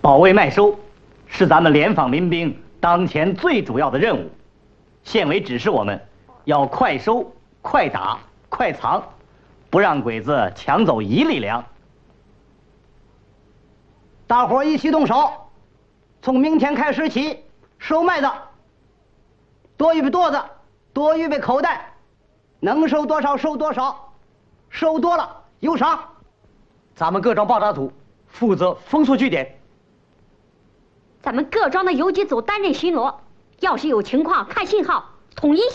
保卫麦收是咱们联防民兵当前最主要的任务。县委指示我们要快收、快打、快藏，不让鬼子抢走一粒粮。 大伙儿一起动手，从明天开始起收麦子，多预备垛子，多预备口袋，能收多少收多少，收多了有赏。 咱们各庄报答组负责封锁据点。 咱们各庄的游击组担任巡逻，要是有情况看信号，统一